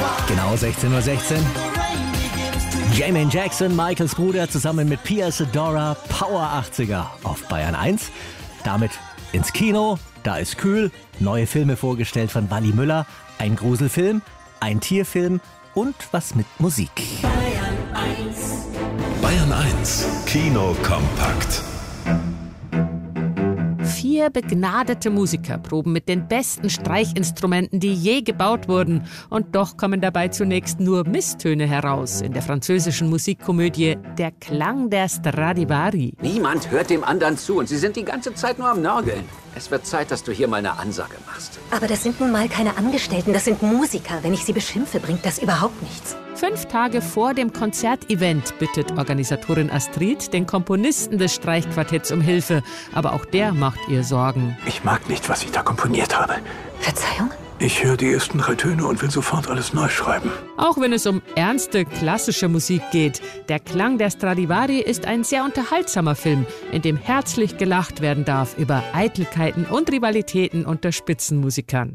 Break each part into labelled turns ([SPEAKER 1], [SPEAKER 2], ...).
[SPEAKER 1] Genau 16:16 Uhr. Jermaine Jackson, Michaels Bruder, zusammen mit Pia Sedora, Power 80er auf Bayern 1. Damit ins Kino, da ist kühl, neue Filme vorgestellt von Wally Müller, ein Gruselfilm, ein Tierfilm und was mit Musik.
[SPEAKER 2] Bayern 1. Bayern 1, Kino kompakt.
[SPEAKER 3] 4 begnadete Musiker proben mit den besten Streichinstrumenten, die je gebaut wurden. Und doch kommen dabei zunächst nur Misstöne heraus in der französischen Musikkomödie Der Klang der Stradivari.
[SPEAKER 4] Niemand hört dem anderen zu und sie sind die ganze Zeit nur am Nörgeln. Es wird Zeit, dass du hier mal eine Ansage machst.
[SPEAKER 5] Aber das sind nun mal keine Angestellten, das sind Musiker. Wenn ich sie beschimpfe, bringt das überhaupt nichts.
[SPEAKER 3] 5 Tage vor dem Konzertevent bittet Organisatorin Astrid den Komponisten des Streichquartetts um Hilfe. Aber auch der macht ihr Sorgen.
[SPEAKER 6] Ich mag nicht, was ich da komponiert habe.
[SPEAKER 5] Verzeihung?
[SPEAKER 6] Ich höre die ersten 3 Töne und will sofort alles neu schreiben.
[SPEAKER 3] Auch wenn es um ernste, klassische Musik geht. Der Klang der Stradivari ist ein sehr unterhaltsamer Film, in dem herzlich gelacht werden darf über Eitelkeiten und Rivalitäten unter Spitzenmusikern.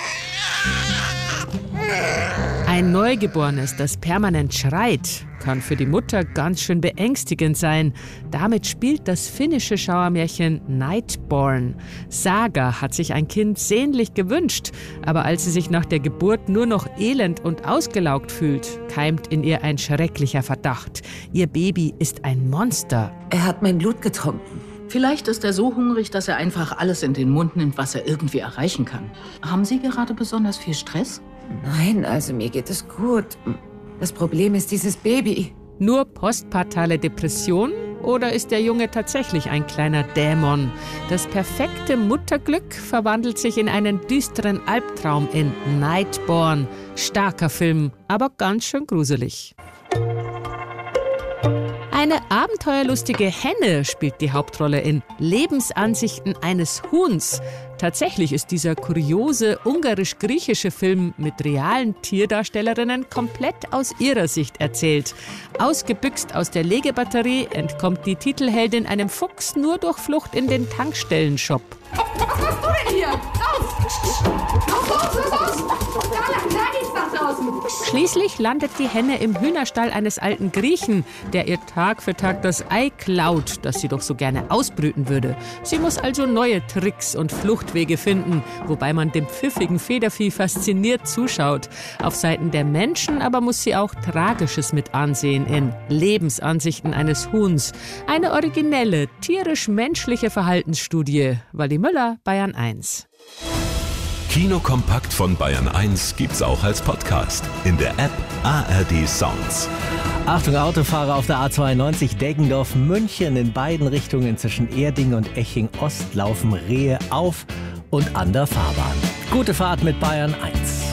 [SPEAKER 3] Ein Neugeborenes, das permanent schreit, kann für die Mutter ganz schön beängstigend sein. Damit spielt das finnische Schauermärchen Nightborn. Saga hat sich ein Kind sehnlich gewünscht, aber als sie sich nach der Geburt nur noch elend und ausgelaugt fühlt, keimt in ihr ein schrecklicher Verdacht. Ihr Baby ist ein Monster.
[SPEAKER 7] Er hat mein Blut getrunken. Vielleicht ist er so hungrig, dass er einfach alles in den Mund nimmt, was er irgendwie erreichen kann. Haben Sie gerade besonders viel Stress?
[SPEAKER 8] Nein, also mir geht es gut. Das Problem ist dieses Baby.
[SPEAKER 3] Nur postpartale Depression? Oder ist der Junge tatsächlich ein kleiner Dämon? Das perfekte Mutterglück verwandelt sich in einen düsteren Albtraum in Nightborn. Starker Film, aber ganz schön gruselig. Eine abenteuerlustige Henne spielt die Hauptrolle in Lebensansichten eines Huhns. Tatsächlich ist dieser kuriose ungarisch-griechische Film mit realen Tierdarstellerinnen komplett aus ihrer Sicht erzählt. Ausgebüxt aus der Legebatterie entkommt die Titelheldin einem Fuchs nur durch Flucht in den Tankstellenshop.
[SPEAKER 9] Was machst du denn hier? Raus! Raus! Da geht's nach draußen!
[SPEAKER 3] Schließlich landet die Henne im Hühnerstall eines alten Griechen, der ihr Tag für Tag das Ei klaut, das sie doch so gerne ausbrüten würde. Sie muss also neue Tricks und Fluchtwege finden, wobei man dem pfiffigen Federvieh fasziniert zuschaut. Auf Seiten der Menschen aber muss sie auch Tragisches mit ansehen in Lebensansichten eines Huhns. Eine originelle, tierisch-menschliche Verhaltensstudie. Wally Müller, Bayern 1.
[SPEAKER 2] Kino kompakt von Bayern 1 gibt's auch als Podcast in der App ARD Sounds.
[SPEAKER 1] Achtung, Autofahrer auf der A92 Deggendorf-München. In beiden Richtungen zwischen Erding und Eching Ost laufen Rehe auf und an der Fahrbahn. Gute Fahrt mit Bayern 1.